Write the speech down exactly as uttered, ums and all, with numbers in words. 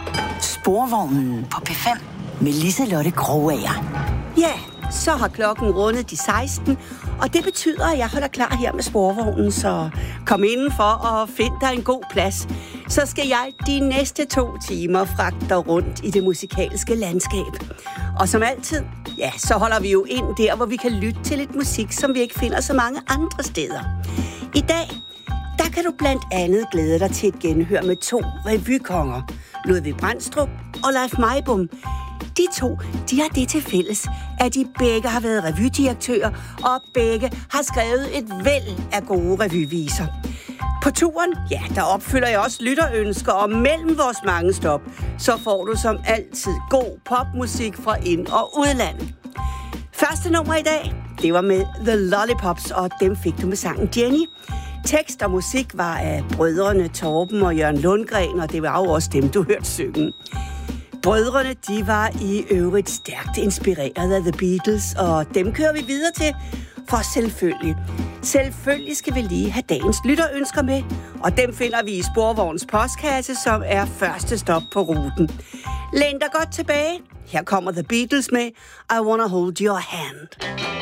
Sporvognen på P fem med Liselotte Krogager. Ja, så har klokken rundet de seksten, og det betyder, at jeg holder klar her med sporvognen, så kom indenfor og find dig en god plads. Så skal jeg de næste to timer fragte dig rundt i det musikalske landskab. Og som altid, ja, så holder vi jo ind der, hvor vi kan lytte til lidt musik, som vi ikke finder så mange andre steder. I dag, der kan du blandt andet glæde dig til et genhør med to revykonger, Ludvig Brandstrup og Leif Meibom. De to, de har det til fælles, at de begge har været revydirektører, og begge har skrevet et væld af gode revyviser. På turen, ja, der opfylder jeg også lytterønsker, og mellem vores mange stop, så får du som altid god popmusik fra ind- og udland. Første nummer i dag, det var med The Lollipops, og dem fik du med sangen Jenny. Tekst og musik var af brødrene Torben og Jørgen Lundgren, og det var jo også dem, du hørte synge. Brødrene, de var i øvrigt stærkt inspireret af The Beatles, og dem kører vi videre til, for selvfølgelig. Selvfølgelig skal vi lige have dagens lytterønsker med, og dem finder vi i Sporvognens postkasse, som er første stop på ruten. Læn dig godt tilbage. Her kommer The Beatles med I Wanna Hold Your Hand.